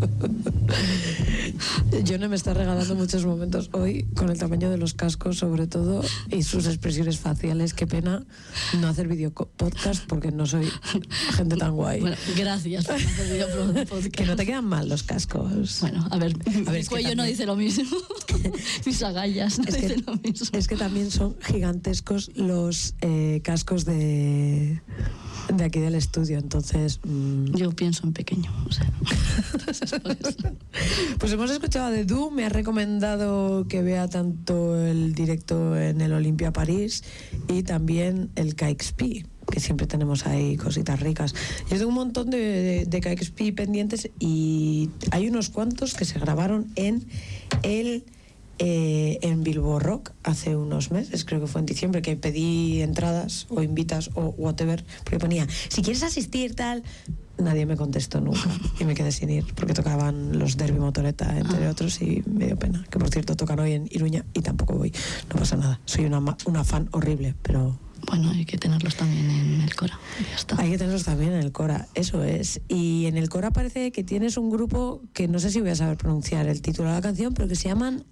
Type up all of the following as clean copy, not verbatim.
Yone me está regalando muchos momentos hoy con el tamaño de los cascos, sobre todo, y sus expresiones faciales. Qué pena no hacer video podcast porque no soy gente tan guay. Bueno, gracias por no hacer video podcast. Que no te quedan mal los cascos. Bueno, a ver, mi cuello también... no dice lo mismo. Mis agallas no dicen lo mismo. Es que también son gigantescos los cascos de aquí del estudio, entonces... Yo pienso en pequeño, o sea... Pues hemos escuchado a The Do, me ha recomendado que vea tanto el directo en el Olympia París y también el KXP, que siempre tenemos ahí cositas ricas. Yo tengo un montón de KXP pendientes y hay unos cuantos que se grabaron en Bilbo Rock hace unos meses, creo que fue en diciembre, que pedí entradas o invitas o whatever, porque ponía, si quieres asistir tal, nadie me contestó nunca y me quedé sin ir porque tocaban los Derby Motoreta entre otros y me dio pena, que por cierto tocan hoy en Iruña y tampoco voy, no pasa nada, soy una fan horrible, pero bueno, hay que tenerlos también en el Cora, ya está. Hay que tenerlos también en el Cora, eso es. Y en el Cora parece que tienes un grupo que no sé si voy a saber pronunciar el título de la canción, pero que se llaman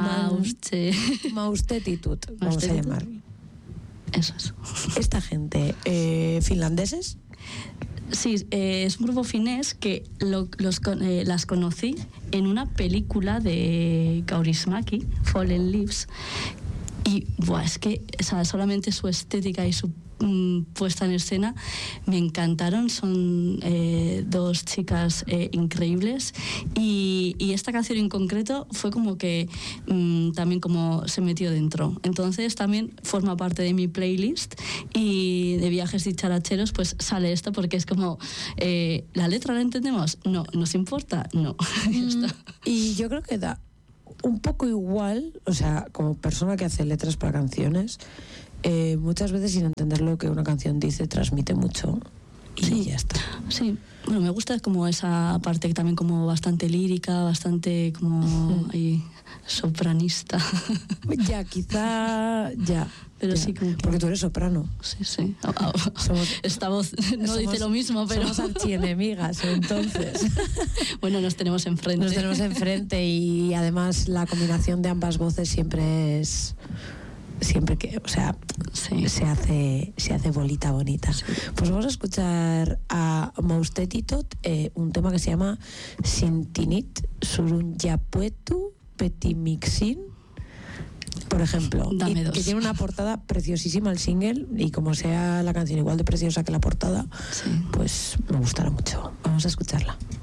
Maustetitut, vamos a llamar. Eso es. Esta gente, ¿finlandeses? Sí, es un grupo finés que las conocí en una película de Kaurismäki, Fallen Leaves. Y es que solamente su estética y su puesta en escena me encantaron. Son dos chicas increíbles y esta canción en concreto fue como que también como se metió dentro. Entonces también forma parte de mi playlist y de viajes dicharacheros pues sale esto porque es como ¿la letra la entendemos? No. ¿Nos importa? No. Y yo creo que da un poco igual, o sea, como persona que hace letras para canciones, muchas veces sin entender lo que una canción dice, transmite mucho y ya está. Sí, bueno, me gusta como esa parte también como bastante lírica, bastante como ahí, sopranista. Ya, quizá, ya. Pero ya. sí, como que... Porque tú eres soprano. Sí. Esta voz no dice lo mismo, pero... Somos archienemigas, entonces. Bueno, nos tenemos enfrente. Y además la combinación de ambas voces siempre que, o sea, sí. se hace bolita bonita. Sí. Pues vamos a escuchar a Maustetitut, un tema que se llama Sintinit Surunyapuetu Petimixin, por ejemplo, que tiene una portada preciosísima el single, y como sea la canción igual de preciosa que la portada, sí, pues me gustará mucho. Vamos a escucharla.